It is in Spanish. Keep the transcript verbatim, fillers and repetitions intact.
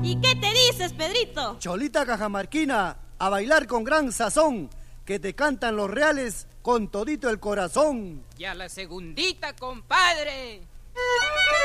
¿Y qué te dices, Pedrito? Cholita cajamarquina, a bailar con gran sazón, que te cantan los reales con todito el corazón. Y a la segundita, compadre.